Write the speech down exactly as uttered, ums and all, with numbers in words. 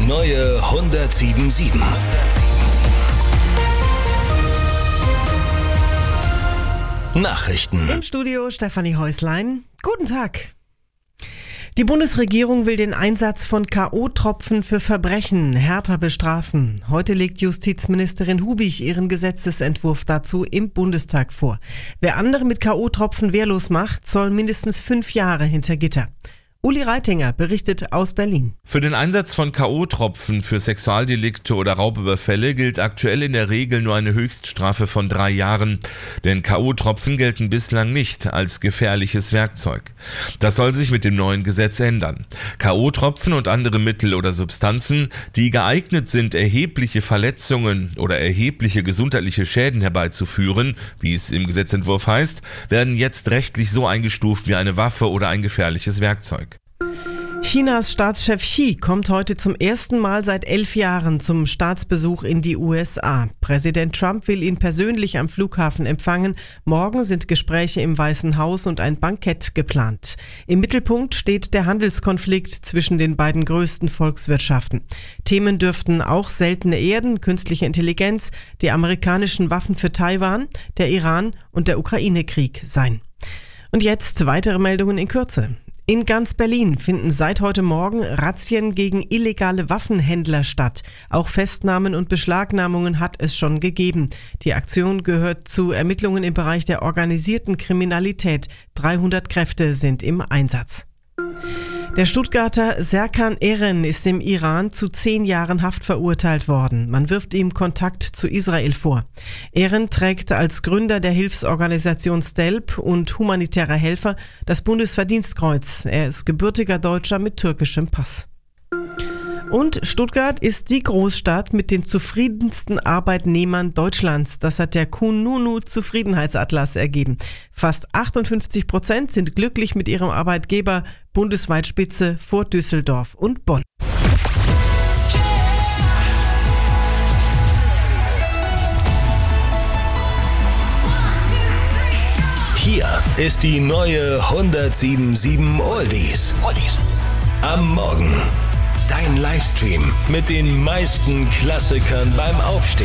neue hundertsieben Komma sieben. Nachrichten. Im Studio Stefanie Häuslein. Guten Tag. Die Bundesregierung will den Einsatz von K O-Tropfen für Verbrechen härter bestrafen. Heute legt Justizministerin Hubich ihren Gesetzesentwurf dazu im Bundestag vor. Wer andere mit K O-Tropfen wehrlos macht, soll mindestens fünf Jahre hinter Gitter. Uli Reitinger berichtet aus Berlin. Für den Einsatz von K O-Tropfen für Sexualdelikte oder Raubüberfälle gilt aktuell in der Regel nur eine Höchststrafe von drei Jahren. Denn K O-Tropfen gelten bislang nicht als gefährliches Werkzeug. Das soll sich mit dem neuen Gesetz ändern. K O-Tropfen und andere Mittel oder Substanzen, die geeignet sind, erhebliche Verletzungen oder erhebliche gesundheitliche Schäden herbeizuführen, wie es im Gesetzentwurf heißt, werden jetzt rechtlich so eingestuft wie eine Waffe oder ein gefährliches Werkzeug. Chinas Staatschef Xi kommt heute zum ersten Mal seit elf Jahren zum Staatsbesuch in die U S A. Präsident Trump will ihn persönlich am Flughafen empfangen. Morgen sind Gespräche im Weißen Haus und ein Bankett geplant. Im Mittelpunkt steht der Handelskonflikt zwischen den beiden größten Volkswirtschaften. Themen dürften auch seltene Erden, künstliche Intelligenz, die amerikanischen Waffen für Taiwan, der Iran und der Ukraine-Krieg sein. Und jetzt weitere Meldungen in Kürze. In ganz Berlin finden seit heute Morgen Razzien gegen illegale Waffenhändler statt. Auch Festnahmen und Beschlagnahmungen hat es schon gegeben. Die Aktion gehört zu Ermittlungen im Bereich der organisierten Kriminalität. dreihundert Kräfte sind im Einsatz. Der Stuttgarter Serkan Eren ist im Iran zu zehn Jahren Haft verurteilt worden. Man wirft ihm Kontakt zu Israel vor. Eren trägt als Gründer der Hilfsorganisation STELP und humanitärer Helfer das Bundesverdienstkreuz. Er ist gebürtiger Deutscher mit türkischem Pass. Und Stuttgart ist die Großstadt mit den zufriedensten Arbeitnehmern Deutschlands. Das hat der Kununu Zufriedenheitsatlas ergeben. Fast achtundfünfzig Prozent sind glücklich mit ihrem Arbeitgeber, bundesweit Spitze vor Düsseldorf und Bonn. Hier ist die neue hundertsieben Komma sieben Oldies. Am Morgen. Dein Livestream mit den meisten Klassikern beim Aufstehen.